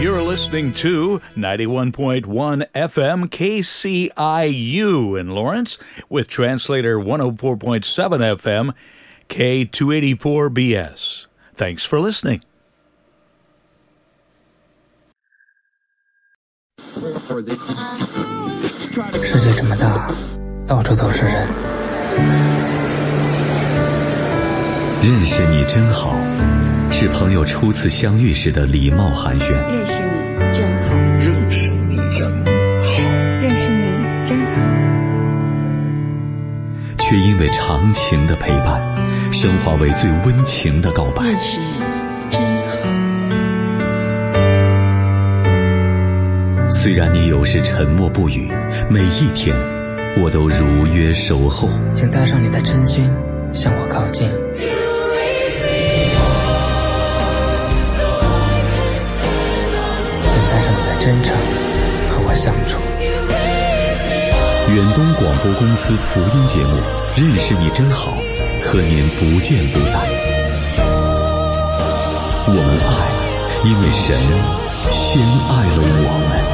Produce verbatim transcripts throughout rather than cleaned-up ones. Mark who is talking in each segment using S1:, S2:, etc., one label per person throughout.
S1: You're listening to ninety-one point one F M K C I U in Lawrence with translator one oh four point seven F M K two eighty-four B S. Thanks for listening.
S2: 世界这么大，到处都是人。
S3: 认识你真好，是朋友初次相遇时的礼貌寒暄。
S4: 认识你真好，
S5: 认识你真好，
S4: 认识你真好。
S3: 却因为长情的陪伴，升华为最温情的告白。
S4: 认识你真好。
S3: 虽然你有时沉默不语，每一天我都如约守候。
S2: 请带上你的真心向我靠近。真诚和我相处。
S3: 远东广播公司福音节目《认识你真好》，和您不见不散。我们爱，因为神先爱了我们。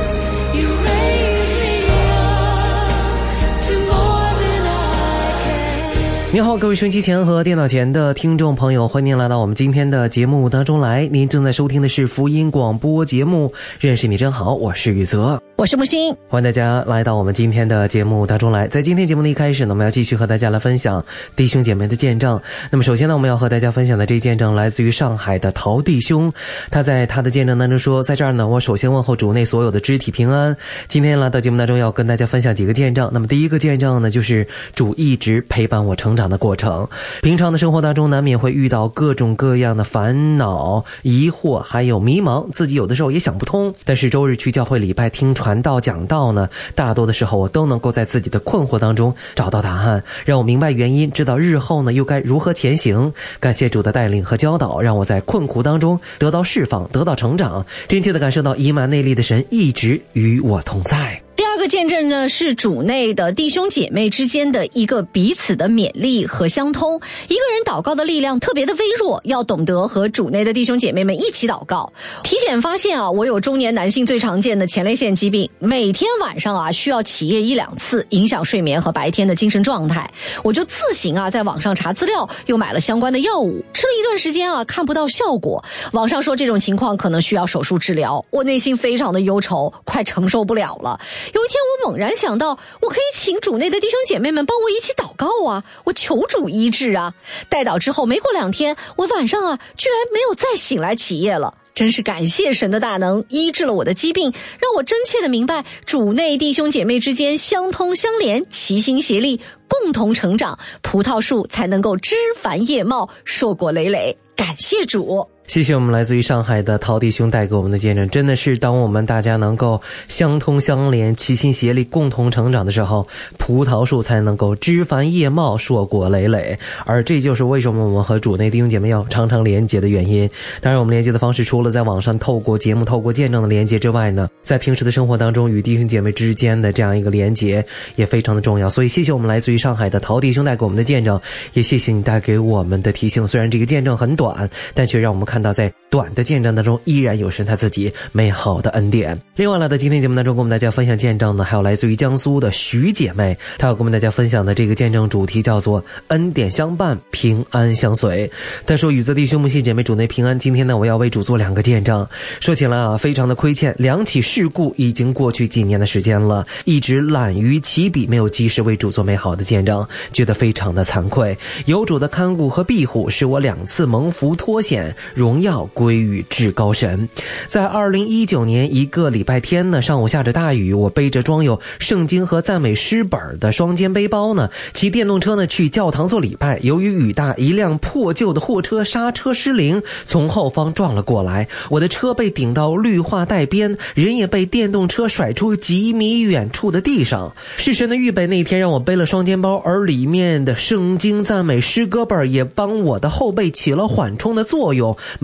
S6: 你好，各位收音机前和电脑前的听众朋友，欢迎您来到我们今天的节目当中来。您正在收听的是福音广播节目《认识你真好》，我是宇泽，
S7: 我是木星，
S6: 欢迎大家来到我们今天的节目当中来。在今天节目的一开始呢，我们要继续和大家来分享弟兄姐妹的见证。那么首先呢，我们要和大家分享的这一见证来自于上海的陶弟兄，他在他的见证当中说，在这儿呢，我首先问候主内所有的肢体平安。今天来到节目当中要跟大家分享几个见证。那么第一个见证呢，就是主一直陪伴我成长的过程。平常的生活当中难免会遇到各种各样的烦恼、疑惑还有迷茫，自己有的时候也想不通。但是周日去教会礼拜听传道讲道呢，大多的时候我都能够在自己的困惑当中找到答案，让我明白原因，知道日后呢又该如何前行。感谢主的带领和教导，让我在困苦当中得到释放，得到成长，真切的感受到以马内利的神一直与我同在。
S7: 第二个见证呢，是主内的弟兄姐妹之间的一个彼此的勉励和相通。一个人祷告的力量特别的微弱，要懂得和主内的弟兄姐妹们一起祷告。体检发现啊，我有中年男性最常见的前列腺疾病，每天晚上啊需要起夜一两次，影响睡眠和白天的精神状态。我就自行啊在网上查资料，又买了相关的药物，吃了一段时间啊看不到效果。网上说这种情况可能需要手术治疗，我内心非常的忧愁，快承受不了了。有一天我猛然想到，我可以请主内的弟兄姐妹们帮我一起祷告啊，我求主医治啊。代祷之后没过两天，我晚上啊居然没有再醒来起夜了。真是感谢神的大能，医治了我的疾病，让我真切的明白主内弟兄姐妹之间相通相连，齐心协力，共同成长，葡萄树才能够枝繁叶茂，硕果累累。感谢主。
S6: 谢谢我们来自于上海的陶弟兄带给我们的见证，真的是当我们大家能够相通相连，齐心协力，共同成长的时候，葡萄树才能够枝繁叶茂，硕果累累。而这就是为什么我们和主内弟兄姐妹要常常连接的原因。当然我们连接的方式除了在网上透过节目透过见证的连接之外呢，在平时的生活当中与弟兄姐妹之间的这样一个连接也非常的重要。所以谢谢我们来自于上海的陶弟兄带给我们的见证，也谢谢你带给我们的提醒。虽然这个见证很短，但却让我们看到在短的见证当中依然有神他自己美好的恩典。另外来到今天节目当中跟我们大家分享见证呢，还有来自于江苏的徐姐妹，她要跟我们大家分享的这个见证主题叫做恩典相伴，平安相随。她说，宇泽弟兄木系姐妹主内平安。今天呢，我要为主做两个见证。说起来啊，非常的亏欠，两起事故已经过去几年的时间了，一直懒于起笔，没有及时为主做美好的见证，觉得非常的惭愧。有主的看顾和庇护，使我两次蒙福脱险，荣耀归于至高神。在二零一九年一个礼拜天呢，上午下着大雨，我背着装有圣经和赞美诗本的双肩背包呢，骑电动车呢去教堂做礼拜。由于雨大，一辆破旧的货车刹车失灵，从后方撞了过来，我的车被顶到绿化带边，人也被电动车甩出几米远处的地上。是神的预备，那天让我背了双肩包，而里面的圣经赞美诗歌本也帮我的后背起了缓冲的作用，没有让我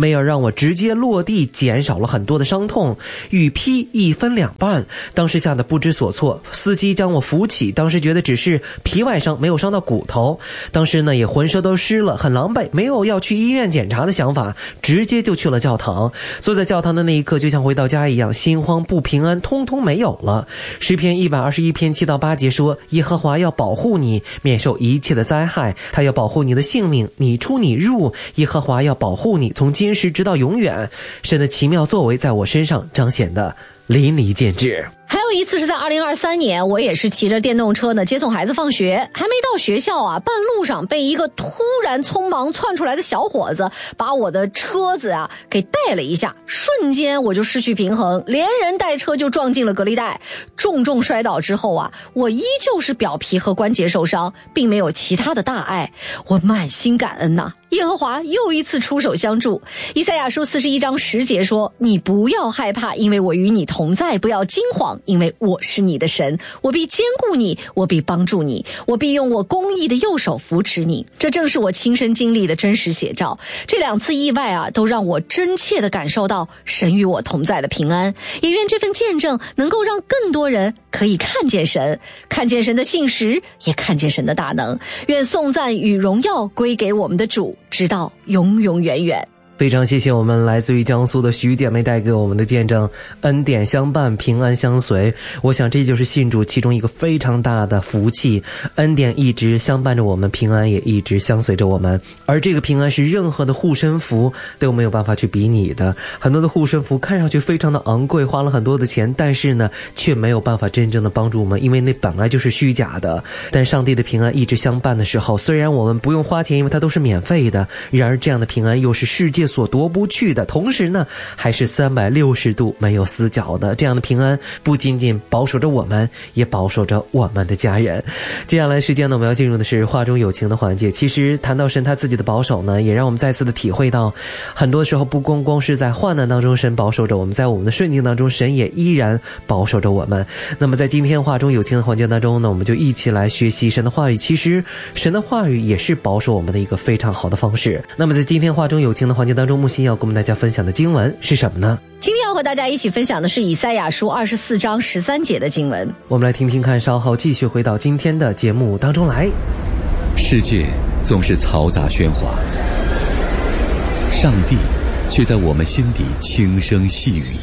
S6: 我直接落地，减少了很多的伤痛。雨披一分两半，当时吓得不知所措。司机将我扶起，当时觉得只是皮外伤，没有伤到骨头。当时呢也浑身都湿了，很狼狈，没有要去医院检查的想法，直接就去了教堂。坐在教堂的那一刻，就像回到家一样，心慌不平安通通没有了。诗篇一百二十一篇七到八节说，耶和华要保护你，免受一切的灾害，他要保护你的性命，你出你入，耶和华要保护你，从今时直到永远。神的奇妙作为在我身上彰显的淋漓尽致。
S7: 还有一次是在二零二三年，我也是骑着电动车呢接送孩子放学，还没到学校啊，半路上被一个突然匆忙窜出来的小伙子把我的车子啊给带了一下，瞬间我就失去平衡，连人带车就撞进了隔离带。重重摔倒之后啊，我依旧是表皮和关节受伤，并没有其他的大碍，我满心感恩呐、啊。耶和华又一次出手相助。以赛亚书四十一章十节说，你不要害怕，因为我与你同在，不要惊慌，因为我是你的神，我必坚固你，我必帮助你，我必用我公义的右手扶持你。这正是我亲身经历的真实写照。这两次意外啊，都让我真切地感受到神与我同在的平安，也愿这份见证能够让更多人可以看见神，看见神的信实，也看见神的大能。愿颂赞与荣耀归给我们的主，直到永永远远。
S6: 非常谢谢我们来自于江苏的徐姐妹带给我们的见证，恩典相伴，平安相随。我想这就是信主其中一个非常大的福气，恩典一直相伴着我们，平安也一直相随着我们。而这个平安是任何的护身符都没有办法去比拟的。很多的护身符看上去非常的昂贵，花了很多的钱，但是呢却没有办法真正的帮助我们，因为那本来就是虚假的。但上帝的平安一直相伴的时候，虽然我们不用花钱，因为它都是免费的，然而这样的平安又是世界所夺不去的，同时呢还是三百六十度没有死角的。这样的平安不仅仅保守着我们，也保守着我们的家人。接下来时间呢，我们要进入的是话中有情的环节。其实谈到神他自己的保守呢，也让我们再次的体会到，很多时候不光光是在患难当中神保守着我们，在我们的顺境当中神也依然保守着我们。那么在今天话中有情的环节当中呢，我们就一起来学习神的话语。其实神的话语也是保守我们的一个非常好的方式。那么在今天话中有情的环节当中，木心要跟我们大家分享的经文是什么呢？
S7: 今天要和大家一起分享的是以赛亚书二十四章十三节的经文。
S6: 我们来听听看，稍后继续回到今天的节目当中来。
S3: 世界总是嘈杂喧哗，上帝却在我们心底轻声细语。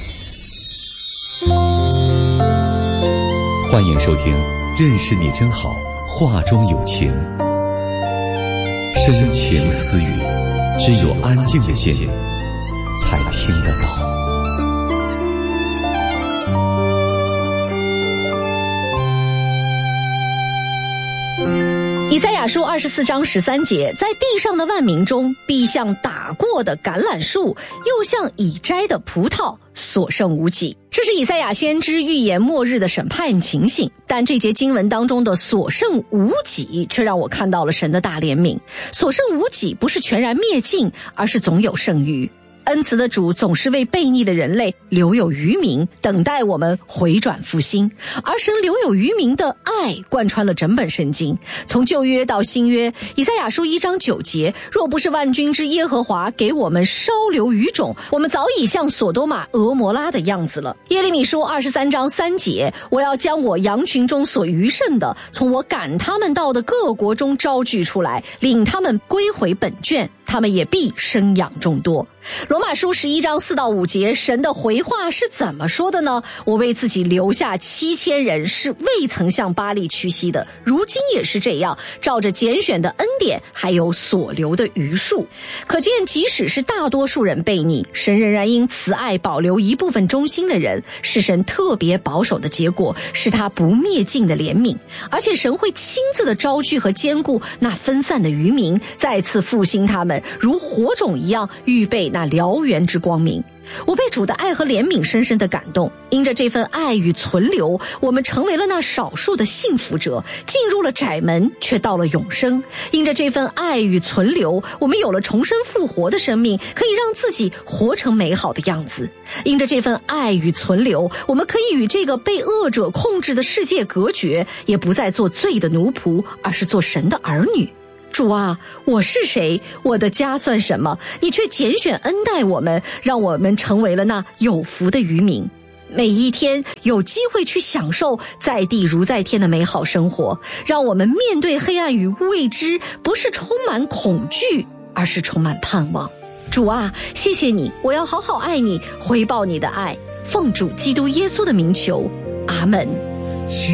S3: 欢迎收听认识你真好，话中有情，深情私语，只有安静的心才听得到。
S7: 以赛亚书二十四章十三节，在地上的万民中，必像打过的橄榄树，又像已摘的葡萄，所剩无几。这是以赛亚先知预言末日的审判情形，但这节经文当中的所剩无几，却让我看到了神的大怜悯。所剩无几不是全然灭尽，而是总有剩余。恩慈的主总是为悖逆的人类留有余民，等待我们回转复兴。而神留有余民的爱贯穿了整本圣经，从旧约到新约。以赛亚书一章九节，若不是万军之耶和华给我们稍留余种，我们早已像所多玛俄摩拉的样子了。耶利米书二十三章三节，我要将我羊群中所余剩的，从我赶他们到的各国中招聚出来，领他们归回本卷，他们也必生养众多。罗马书十一章四到五节，神的回话是怎么说的呢？我为自己留下七千人，是未曾向巴力屈膝的，如今也是这样，照着拣选的恩典，还有所留的余数。可见即使是大多数人悖逆，神仍然因慈爱保留一部分忠心的人，是神特别保守的结果，是他不灭尽的怜悯。而且神会亲自的招聚和兼顾那分散的余民，再次复兴他们，如火种一样预备那燎原之光明。我被主的爱和怜悯深深的感动，因着这份爱与存留，我们成为了那少数的幸福者，进入了窄门，却到了永生。因着这份爱与存留，我们有了重生复活的生命，可以让自己活成美好的样子。因着这份爱与存留，我们可以与这个被恶者控制的世界隔绝，也不再做罪的奴仆，而是做神的儿女。 主啊，我是谁？我的家算什么？你却拣选恩待我们，让我们成为了那有福的渔民。每一天有机会去享受在地如在天的美好生活，让我们面对黑暗与未知，不是充满恐惧，而是充满盼望。主啊，谢谢你，我要好好爱你，回报你的爱。奉主基督耶稣的名求，阿们。